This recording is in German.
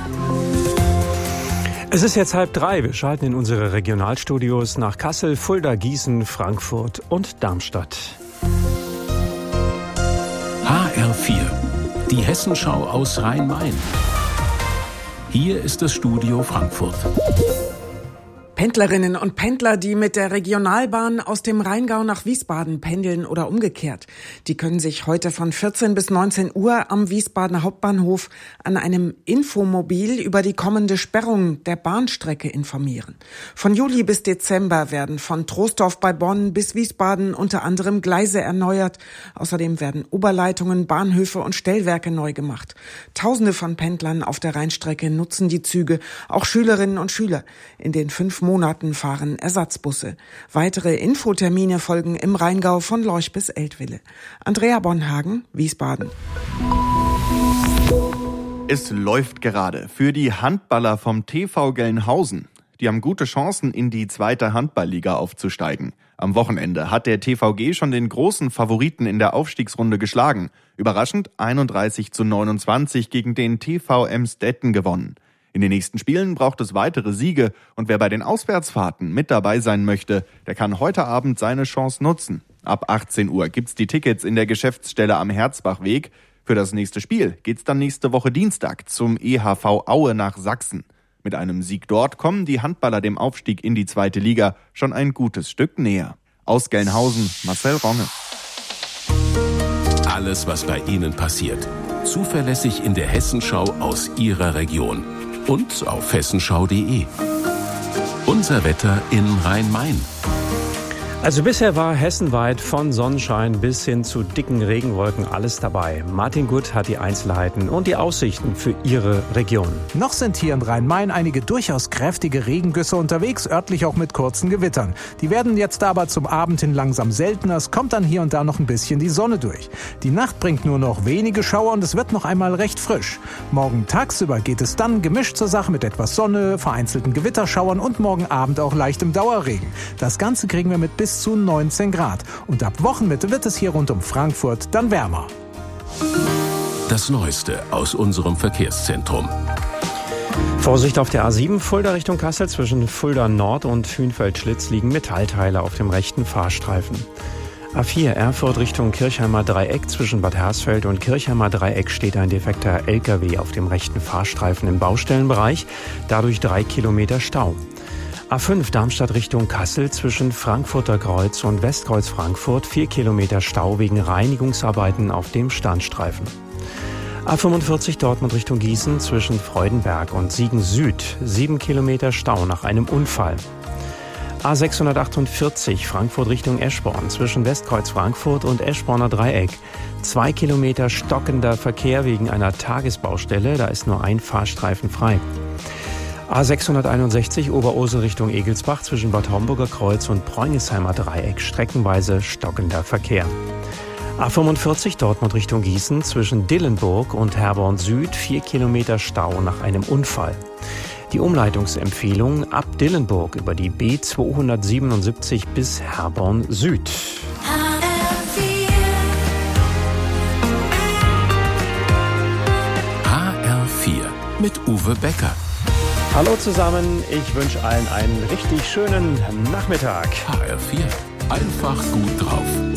Es ist jetzt 2:30. Wir schalten in unsere Regionalstudios nach Kassel, Fulda, Gießen, Frankfurt und Darmstadt. HR4, die Hessenschau aus Rhein-Main. Hier ist das Studio Frankfurt. Pendlerinnen und Pendler, die mit der Regionalbahn aus dem Rheingau nach Wiesbaden pendeln oder umgekehrt, die können sich heute von 14 bis 19 Uhr am Wiesbadener Hauptbahnhof an einem Infomobil über die kommende Sperrung der Bahnstrecke informieren. Von Juli bis Dezember werden von Troisdorf bei Bonn bis Wiesbaden unter anderem Gleise erneuert. Außerdem werden Oberleitungen, Bahnhöfe und Stellwerke neu gemacht. Tausende von Pendlern auf der Rheinstrecke nutzen die Züge, auch Schülerinnen und Schüler. In den 5 Monaten fahren Ersatzbusse. Weitere Infotermine folgen im Rheingau von Lorch bis Eltville. Andrea Bonhagen, Wiesbaden. Es läuft gerade für die Handballer vom TV Gelnhausen. Die haben gute Chancen, in die 2. Handballliga aufzusteigen. Am Wochenende hat der TVG schon den großen Favoriten in der Aufstiegsrunde geschlagen. Überraschend 31:29 gegen den TV Emsdetten gewonnen. In den nächsten Spielen braucht es weitere Siege und wer bei den Auswärtsfahrten mit dabei sein möchte, der kann heute Abend seine Chance nutzen. Ab 18 Uhr gibt's die Tickets in der Geschäftsstelle am Herzbachweg. Für das nächste Spiel geht's dann nächste Woche Dienstag zum EHV Aue nach Sachsen. Mit einem Sieg dort kommen die Handballer dem Aufstieg in die 2. Liga schon ein gutes Stück näher. Aus Gelnhausen, Marcel Ronne. Alles, was bei Ihnen passiert, zuverlässig in der Hessenschau aus Ihrer Region. Und auf hessenschau.de. Unser Wetter in Rhein-Main. Also bisher war hessenweit von Sonnenschein bis hin zu dicken Regenwolken alles dabei. Martin Gutt hat die Einzelheiten und die Aussichten für Ihre Region. Noch sind hier im Rhein-Main einige durchaus kräftige Regengüsse unterwegs, örtlich auch mit kurzen Gewittern. Die werden jetzt aber zum Abend hin langsam seltener. Es kommt dann hier und da noch ein bisschen die Sonne durch. Die Nacht bringt nur noch wenige Schauer und es wird noch einmal recht frisch. Morgen tagsüber geht es dann gemischt zur Sache mit etwas Sonne, vereinzelten Gewitterschauern und morgen Abend auch leichtem Dauerregen. Das Ganze kriegen wir mit bis zu 19 Grad. Und ab Wochenmitte wird es hier rund um Frankfurt dann wärmer. Das Neueste aus unserem Verkehrszentrum. Vorsicht auf der A7 Fulda Richtung Kassel. Zwischen Fulda Nord und Hünfeld-Schlitz liegen Metallteile auf dem rechten Fahrstreifen. A4 Erfurt Richtung Kirchheimer Dreieck. Zwischen Bad Hersfeld und Kirchheimer Dreieck steht ein defekter LKW auf dem rechten Fahrstreifen im Baustellenbereich. Dadurch 3 Kilometer Stau. A5 Darmstadt Richtung Kassel zwischen Frankfurter Kreuz und Westkreuz Frankfurt 4 Kilometer Stau wegen Reinigungsarbeiten auf dem Standstreifen. A45 Dortmund Richtung Gießen zwischen Freudenberg und Siegen Süd 7 Kilometer Stau nach einem Unfall. A648 Frankfurt Richtung Eschborn zwischen Westkreuz Frankfurt und Eschborner Dreieck 2 Kilometer stockender Verkehr wegen einer Tagesbaustelle, da ist nur ein Fahrstreifen frei. A661 Oberursel Richtung Egelsbach zwischen Bad Homburger Kreuz und Preungesheimer Dreieck streckenweise stockender Verkehr. A45 Dortmund Richtung Gießen zwischen Dillenburg und Herborn Süd 4 Kilometer Stau nach einem Unfall. Die Umleitungsempfehlung ab Dillenburg über die B277 bis Herborn Süd. HR4 mit Uwe Becker. Hallo zusammen, ich wünsche allen einen richtig schönen Nachmittag. HR4, einfach gut drauf.